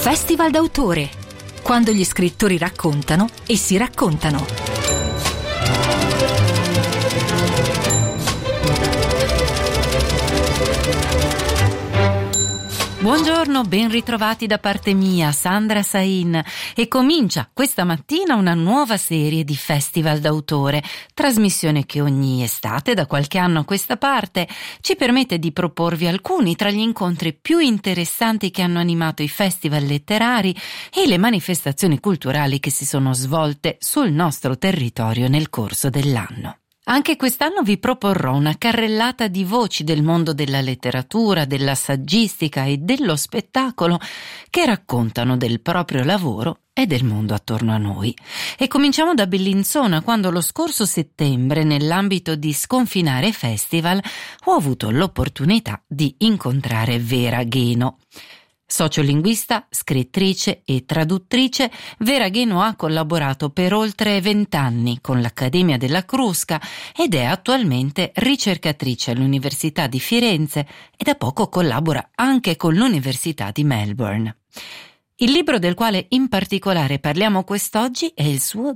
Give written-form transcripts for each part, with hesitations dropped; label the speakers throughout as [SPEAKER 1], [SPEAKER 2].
[SPEAKER 1] Festival d'autore, quando gli scrittori raccontano e si raccontano. Buongiorno, ben ritrovati da parte mia, Sandra Sain, e comincia questa mattina una nuova serie di Festival d'autore, trasmissione che ogni estate, da qualche anno a questa parte, ci permette di proporvi alcuni tra gli incontri più interessanti che hanno animato i festival letterari e le manifestazioni culturali che si sono svolte sul nostro territorio nel corso dell'anno. Anche quest'anno vi proporrò una carrellata di voci del mondo della letteratura, della saggistica e dello spettacolo che raccontano del proprio lavoro e del mondo attorno a noi. E cominciamo da Bellinzona, quando lo scorso settembre, nell'ambito di Sconfinare Festival, ho avuto l'opportunità di incontrare Vera Gheno. Sociolinguista, scrittrice e traduttrice, Vera Gheno ha collaborato per oltre 20 anni con l'Accademia della Crusca ed è attualmente ricercatrice all'Università di Firenze e da poco collabora anche con l'Università di Melbourne. Il libro del quale in particolare parliamo quest'oggi è il suo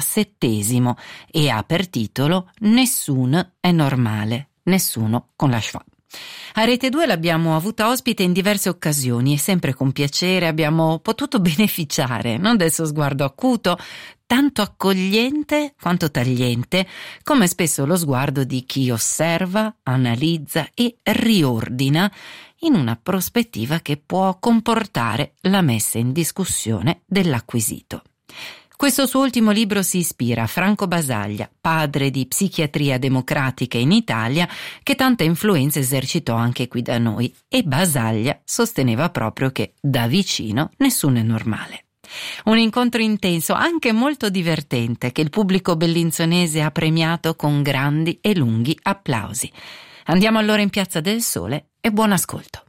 [SPEAKER 1] 17° e ha per titolo Nessun è normale, nessuno con la schwa. A Rete 2 l'abbiamo avuta ospite in diverse occasioni e sempre con piacere abbiamo potuto beneficiare, non del suo sguardo acuto, tanto accogliente quanto tagliente, come spesso lo sguardo di chi osserva, analizza e riordina in una prospettiva che può comportare la messa in discussione dell'acquisito. Questo suo ultimo libro si ispira a Franco Basaglia, padre di psichiatria democratica in Italia, che tanta influenza esercitò anche qui da noi, e Basaglia sosteneva proprio che da vicino nessuno è normale. Un incontro intenso, anche molto divertente, che il pubblico bellinzonese ha premiato con grandi e lunghi applausi. Andiamo allora in Piazza del Sole e buon ascolto.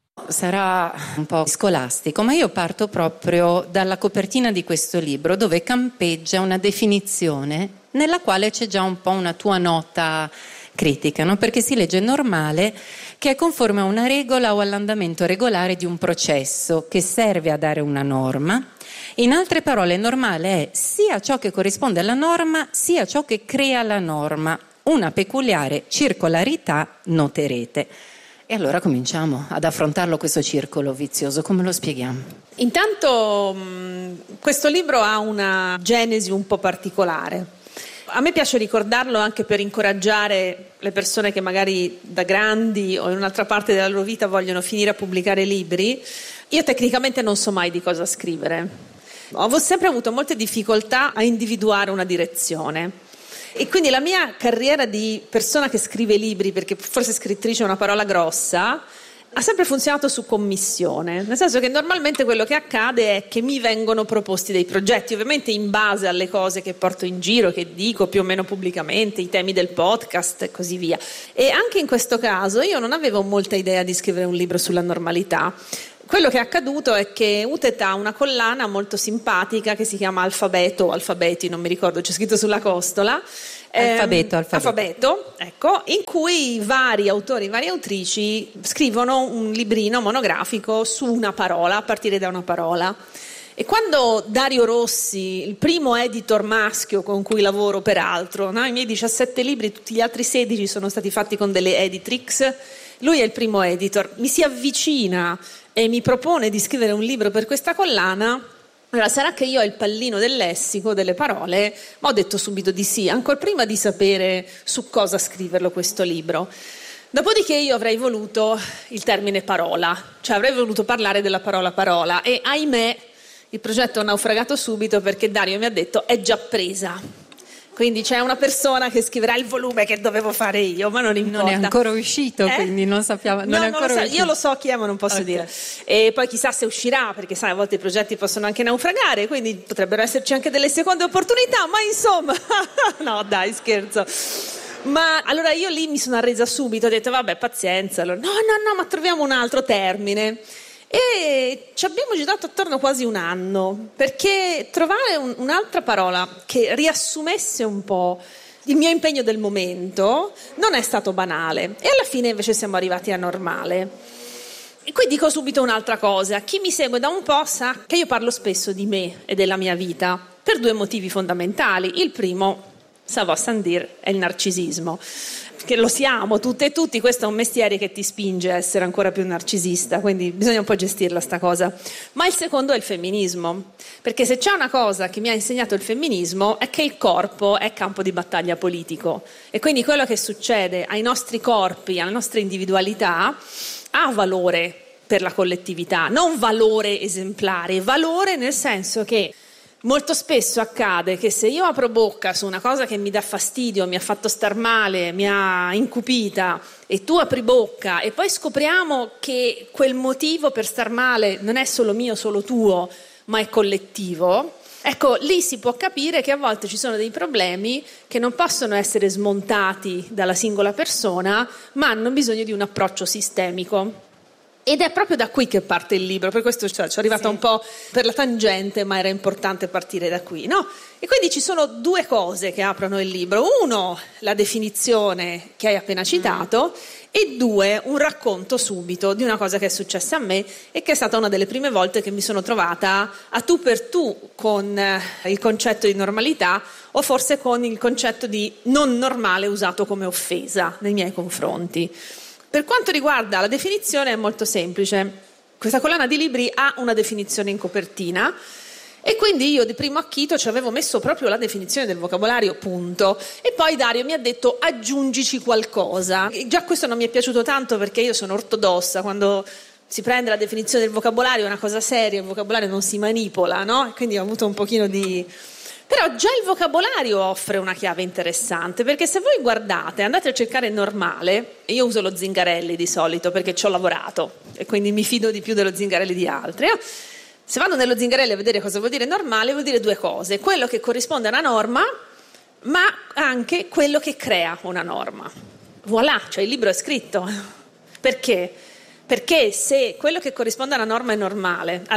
[SPEAKER 2] Sarà un po' scolastico, ma io parto proprio dalla copertina di questo libro, dove campeggia una definizione nella quale c'è già un po' una tua nota critica, no? Perché si legge normale, che è conforme a una regola o all'andamento regolare di un processo che serve a dare una norma. In altre parole, normale è sia ciò che corrisponde alla norma, sia ciò che crea la norma. Una peculiare circolarità noterete. E allora cominciamo ad affrontarlo questo circolo vizioso, come lo spieghiamo?
[SPEAKER 3] Intanto questo libro ha una genesi un po' particolare. A me piace ricordarlo anche per incoraggiare le persone che magari da grandi o in un'altra parte della loro vita vogliono finire a pubblicare libri. Io tecnicamente non so mai di cosa scrivere. Ho sempre avuto molte difficoltà a individuare una direzione. E quindi la mia carriera di persona che scrive libri, perché forse scrittrice è una parola grossa, ha sempre funzionato su commissione, nel senso che normalmente quello che accade è che mi vengono proposti dei progetti, ovviamente in base alle cose che porto in giro, che dico più o meno pubblicamente, i temi del podcast e così via. E anche in questo caso io non avevo molta idea di scrivere un libro sulla normalità. Quello che è accaduto è che Utet ha una collana molto simpatica che si chiama Alfabeto o Alfabeti, non mi ricordo, c'è scritto sulla costola. Alfabeto, ecco, in cui vari autori, varie autrici scrivono un librino monografico su una parola, a partire da una parola. E quando Dario Rossi, il primo editor maschio con cui lavoro peraltro, no? I miei 17 libri, tutti gli altri 16 sono stati fatti con delle editrix, lui è il primo editor, mi si avvicina e mi propone di scrivere un libro per questa collana. Allora, sarà che io ho il pallino del lessico, delle parole, ma ho detto subito di sì, ancora prima di sapere su cosa scriverlo questo libro. Dopodiché io avrei voluto il termine parola, cioè avrei voluto parlare della parola e ahimè il progetto è naufragato subito perché Dario mi ha detto è già presa. Quindi c'è una persona che scriverà il volume che dovevo fare io, ma non importa.
[SPEAKER 2] Non è ancora uscito, quindi non sappiamo. Non è ancora uscito.
[SPEAKER 3] Io lo so chi è, ma non posso dire. E poi chissà se uscirà, perché sai, a volte i progetti possono anche naufragare, quindi potrebbero esserci anche delle seconde opportunità, ma insomma, no dai, scherzo. Ma allora io lì mi sono arresa subito, ho detto vabbè, pazienza. Allora, no, ma troviamo un altro termine. E ci abbiamo girato attorno quasi un anno, perché trovare un'altra parola che riassumesse un po' il mio impegno del momento non è stato banale, e alla fine invece siamo arrivati a normale. E qui dico subito un'altra cosa. Chi mi segue da un po' sa che io parlo spesso di me e della mia vita per 2 motivi fondamentali. Il primo, ça va sans dire, è il narcisismo. Che lo siamo tutte e tutti, questo è un mestiere che ti spinge a essere ancora più narcisista, quindi bisogna un po' gestirla sta cosa. Ma il secondo è il femminismo, perché se c'è una cosa che mi ha insegnato il femminismo è che il corpo è campo di battaglia politico, e quindi quello che succede ai nostri corpi, alla nostra individualità, ha valore per la collettività, non valore esemplare, valore nel senso che molto spesso accade che se io apro bocca su una cosa che mi dà fastidio, mi ha fatto star male, mi ha incupita, e tu apri bocca e poi scopriamo che quel motivo per star male non è solo mio, solo tuo, ma è collettivo, ecco, lì si può capire che a volte ci sono dei problemi che non possono essere smontati dalla singola persona, ma hanno bisogno di un approccio sistemico. Ed è proprio da qui che parte il libro, per questo ci è arrivata un po' per la tangente, ma era importante partire da qui, no? E quindi ci sono 2 cose che aprono il libro. 1, la definizione che hai appena citato, e 2, un racconto subito di una cosa che è successa a me e che è stata una delle prime volte che mi sono trovata a tu per tu con il concetto di normalità, o forse con il concetto di non normale usato come offesa nei miei confronti. Per quanto riguarda la definizione è molto semplice. Questa collana di libri ha una definizione in copertina e quindi io di primo acchito ci avevo messo proprio la definizione del vocabolario, punto. E poi Dario mi ha detto aggiungici qualcosa. E già questo non mi è piaciuto tanto perché io sono ortodossa, quando si prende la definizione del vocabolario è una cosa seria, il vocabolario non si manipola, no? E quindi ho avuto un pochino di... Però già il vocabolario offre una chiave interessante, perché se voi guardate, andate a cercare normale, e io uso lo Zingarelli di solito perché ci ho lavorato e quindi mi fido di più dello Zingarelli di altri, se vado nello Zingarelli a vedere cosa vuol dire normale, vuol dire 2 cose: quello che corrisponde a una norma, ma anche quello che crea una norma. Voilà, cioè il libro è scritto. Perché? Perché se quello che corrisponde alla norma è normale,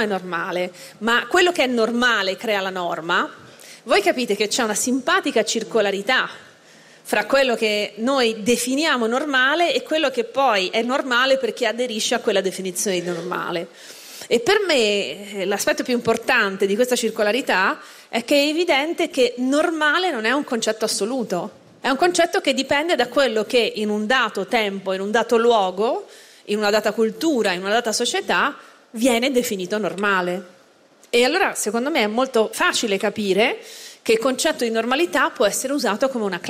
[SPEAKER 3] ma quello che è normale crea la norma, voi capite che c'è una simpatica circolarità fra quello che noi definiamo normale e quello che poi è normale perché aderisce a quella definizione di normale. E per me l'aspetto più importante di questa circolarità è che è evidente che normale non è un concetto assoluto, è un concetto che dipende da quello che in un dato tempo, in un dato luogo, in una data cultura, in una data società viene definito normale. E allora secondo me è molto facile capire che il concetto di normalità può essere usato come una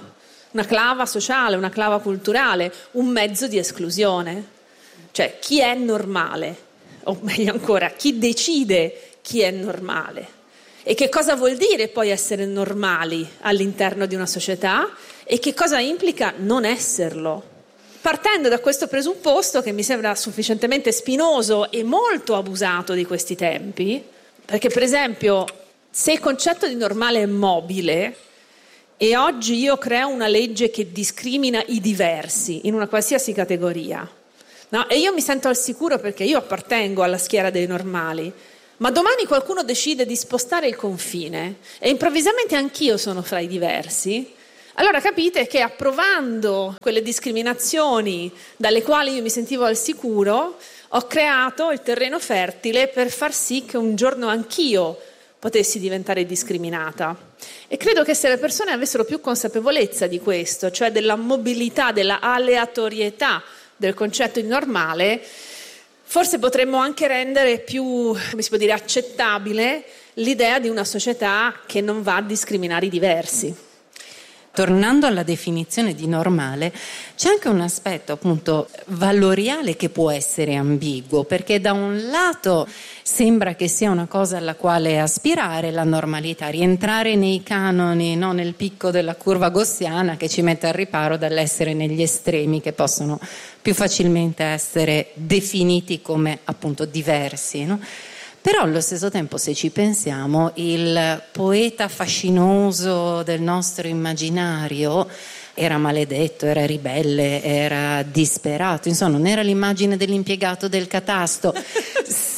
[SPEAKER 3] clava sociale, una clava culturale, un mezzo di esclusione. Cioè chi è normale, o meglio ancora, chi decide chi è normale e che cosa vuol dire poi essere normali all'interno di una società e che cosa implica non esserlo. Partendo da questo presupposto che mi sembra sufficientemente spinoso e molto abusato di questi tempi, perché per esempio se il concetto di normale è mobile e oggi io creo una legge che discrimina i diversi in una qualsiasi categoria, no? E io mi sento al sicuro perché io appartengo alla schiera dei normali, ma domani qualcuno decide di spostare il confine e improvvisamente anch'io sono fra i diversi, allora capite che approvando quelle discriminazioni dalle quali io mi sentivo al sicuro, ho creato il terreno fertile per far sì che un giorno anch'io potessi diventare discriminata. E credo che se le persone avessero più consapevolezza di questo, cioè della mobilità, della aleatorietà del concetto di normale, forse potremmo anche rendere più, come si può dire, accettabile l'idea di una società che non va a discriminare i diversi.
[SPEAKER 2] Tornando alla definizione di normale, c'è anche un aspetto appunto valoriale che può essere ambiguo, perché da un lato sembra che sia una cosa alla quale aspirare, la normalità, rientrare nei canoni, no? Nel picco della curva gaussiana che ci mette al riparo dall'essere negli estremi che possono più facilmente essere definiti come appunto diversi, no? Però allo stesso tempo, se ci pensiamo, il poeta fascinoso del nostro immaginario era maledetto, era ribelle, era disperato, insomma non era l'immagine dell'impiegato del catasto.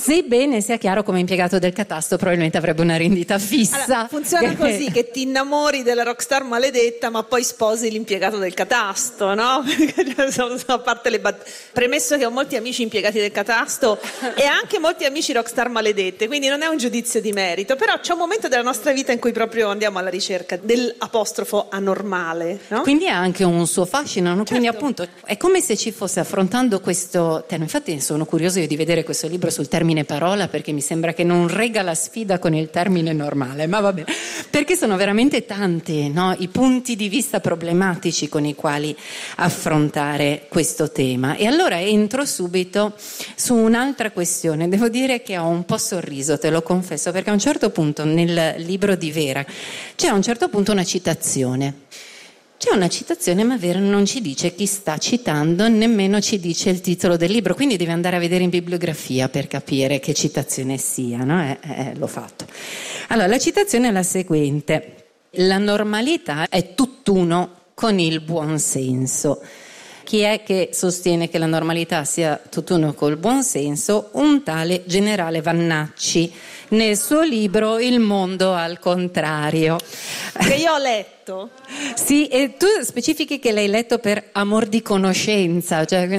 [SPEAKER 2] Sebbene sia chiaro, come impiegato del catasto probabilmente avrebbe una rendita fissa.
[SPEAKER 3] Allora, funziona così, che ti innamori della rockstar maledetta ma poi sposi l'impiegato del catasto, no? A parte premesso che ho molti amici impiegati del catasto e anche molti amici rockstar maledette, quindi non è un giudizio di merito, però c'è un momento della nostra vita in cui proprio andiamo alla ricerca dell'apostrofo anormale, no?
[SPEAKER 2] Quindi ha anche un suo fascino, no?
[SPEAKER 3] Certo.
[SPEAKER 2] Quindi appunto è come se ci fosse, affrontando questo tema. Infatti sono curiosa io di vedere questo libro sul termine parola, perché mi sembra che non regga la sfida con il termine normale, ma va bene, perché sono veramente tanti, no, i punti di vista problematici con i quali affrontare questo tema. E allora entro subito su un'altra questione. Devo dire che ho un po' sorriso, te lo confesso, perché a un certo punto nel libro di Vera c'è a un certo punto una citazione. C'è una citazione, ma Vera non ci dice chi sta citando, nemmeno ci dice il titolo del libro, quindi devi andare a vedere in bibliografia per capire che citazione sia, no? L'ho fatto. Allora, la citazione è la seguente: la normalità è tutt'uno con il buonsenso. Chi è che sostiene che la normalità sia tutt'uno col buonsenso? Un tale generale Vannacci, nel suo libro Il mondo al contrario.
[SPEAKER 3] Che io ho letto.
[SPEAKER 2] Sì, e tu specifichi che l'hai letto per amor di conoscenza, cioè...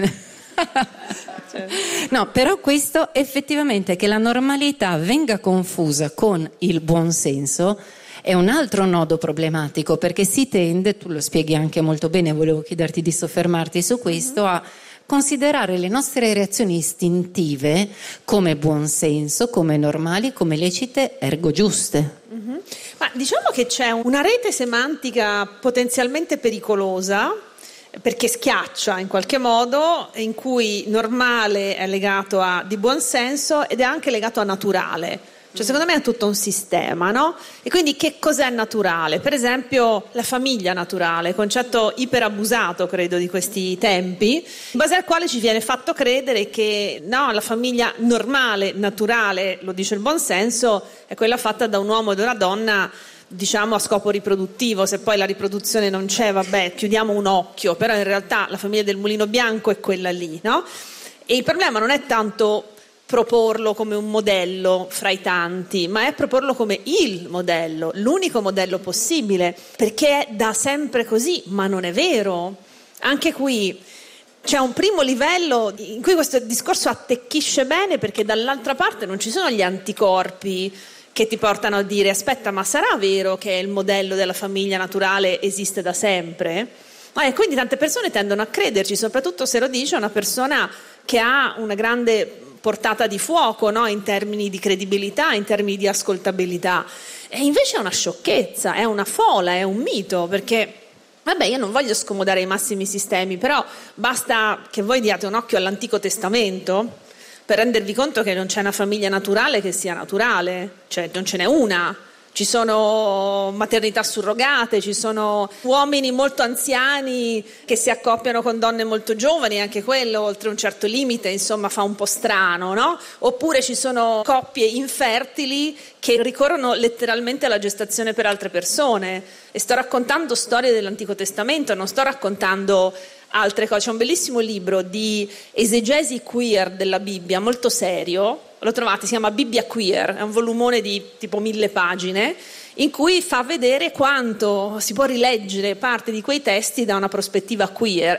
[SPEAKER 2] No, però questo effettivamente, che la normalità venga confusa con il buonsenso, è un altro nodo problematico, perché si tende, tu lo spieghi anche molto bene, volevo chiederti di soffermarti su questo, a considerare le nostre reazioni istintive come buonsenso, come normali, come lecite, ergo giuste.
[SPEAKER 3] Ma diciamo che c'è una rete semantica potenzialmente pericolosa, perché schiaccia in qualche modo, in cui normale è legato a di buonsenso ed è anche legato a naturale. Cioè, secondo me è tutto un sistema, no? E quindi che cos'è naturale? Per esempio la famiglia naturale, concetto iperabusato credo di questi tempi, in base al quale ci viene fatto credere che no, la famiglia normale, naturale, lo dice il buonsenso, è quella fatta da un uomo ed una donna, diciamo a scopo riproduttivo. Se poi la riproduzione non c'è, vabbè, chiudiamo un occhio, però in realtà la famiglia del Mulino Bianco è quella lì, no? E il problema non è tanto proporlo come un modello fra i tanti, ma è proporlo come il modello, l'unico modello possibile, perché è da sempre così, ma non è vero. Anche qui c'è un primo livello in cui questo discorso attecchisce bene, perché dall'altra parte non ci sono gli anticorpi che ti portano a dire aspetta, ma sarà vero che il modello della famiglia naturale esiste da sempre? E quindi tante persone tendono a crederci, soprattutto se lo dice una persona che ha una grande portata di fuoco, no? In termini di credibilità, in termini di ascoltabilità. E invece è una sciocchezza, è una fola, è un mito, perché vabbè, io non voglio scomodare i massimi sistemi, però basta che voi diate un occhio all'Antico Testamento per rendervi conto che non c'è una famiglia naturale che sia naturale, cioè non ce n'è una. Ci sono maternità surrogate, ci sono uomini molto anziani che si accoppiano con donne molto giovani, anche quello oltre un certo limite, insomma, fa un po' strano, no? Oppure ci sono coppie infertili che ricorrono letteralmente alla gestazione per altre persone. E sto raccontando storie dell'Antico Testamento, non sto raccontando altre cose. C'è un bellissimo libro di esegesi queer della Bibbia, molto serio, lo trovate, si chiama Bibbia Queer, è un volumone di tipo 1000 pagine, in cui fa vedere quanto si può rileggere parte di quei testi da una prospettiva queer,